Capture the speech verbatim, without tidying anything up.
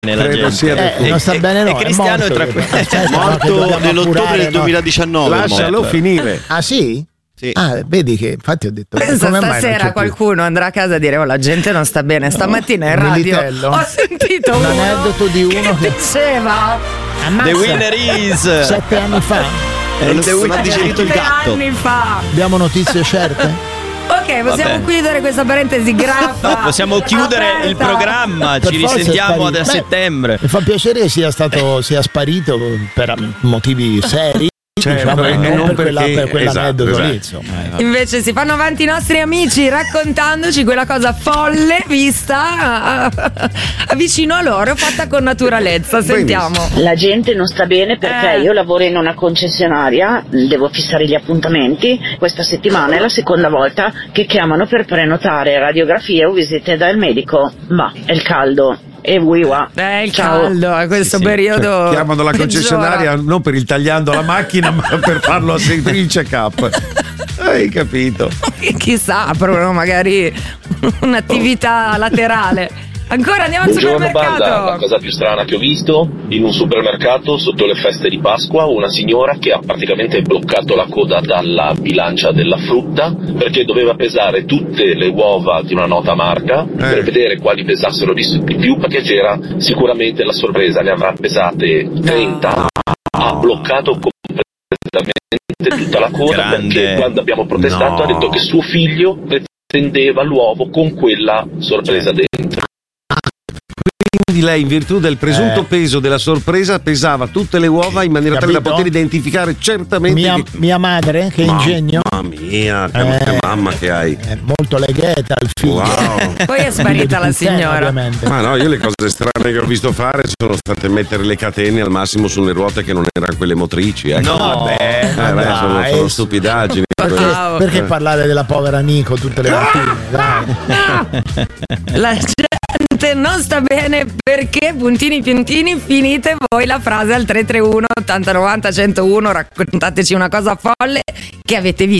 la Credo gente. sia Eh, non sta bene, no, E Cristiano è, morto, tra credo. Certo, no, che Morto dobbiamo nell'ottobre appurare, del no. duemiladiciannove. Lascialo morto. finire. Ah sì? Sì. Ah, vedi che infatti ho detto Pensa, come mai non stasera c'è più? qualcuno andrà a casa a dire oh la gente non sta bene. Stamattina in Un radio militello? ho sentito Un uno aneddoto di uno che che- diceva Ammazza, The winner is sette anni fa. Non, non ha digerito il sette gatto. anni fa. Abbiamo notizie certe? Ok, possiamo Vabbè. chiudere questa parentesi graffa. Possiamo chiudere aperta. il programma, Per ci forza è risentiamo sparito. a Beh, settembre. Mi fa piacere che sia stato sia sparito per motivi seri. Certo, diciamo, e non non per, quella, perché- per quell'aneddoto esatto, lì, esatto. insomma. Invece si fanno avanti i nostri amici raccontandoci quella cosa folle vista ah, vicino a loro, fatta con naturalezza. Sentiamo. La gente non sta bene perché Eh. io lavoro in una concessionaria, devo fissare gli appuntamenti. Questa settimana è la seconda volta che chiamano per prenotare radiografie o visite dal medico. Ma è il caldo. E wiwa. È il Ciao. caldo a questo Sì, sì. periodo. Chiamano la peggiora. concessionaria non per il tagliando la macchina, ma per farlo a per il check-up. Hai capito? Chissà, aprono magari un'attività laterale. Ancora andiamo al Buongiorno banda, la supermercato. cosa più strana che ho visto in un supermercato sotto le feste di Pasqua, una signora che ha praticamente bloccato la coda dalla bilancia della frutta perché doveva pesare tutte le uova di una nota marca per vedere quali pesassero di di più, perché c'era sicuramente la sorpresa, ne avrà pesate trenta, ha bloccato completamente tutta la coda. Grande. Perché quando abbiamo protestato No. ha detto che suo figlio pretendeva l'uovo con quella sorpresa dentro. Quindi lei, in virtù del presunto Eh. peso della sorpresa, pesava tutte le uova in maniera tale da Capito? poter identificare certamente Mia, che... mia madre, che ingegno, Mamma mia, che, Eh. che mamma che hai. è molto leghetta al figlio. Wow. Poi è sparita la signora. Ovviamente. Ma no, io le cose strane che ho visto fare sono state mettere le catene al massimo sulle ruote che non erano quelle motrici. Ecco. No, Vabbè, Eh, ma beh, sono, dai, sono stupidaggini. Perché, Wow. perché parlare della povera Nico tutte le mattine? Dai. La gente non sta bene perché puntini puntini finite voi la frase al tre tre uno ottanta novanta centouno, raccontateci una cosa folle che avete visto